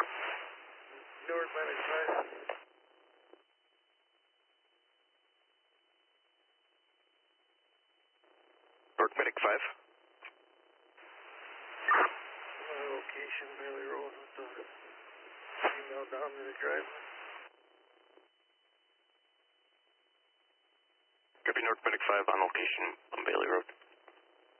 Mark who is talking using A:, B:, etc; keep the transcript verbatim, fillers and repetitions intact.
A: North Medic five.
B: North Medic five.
A: My location, Bailey Road with the female down to the driveway.
B: Copy, North Medic five on location on Bailey Road.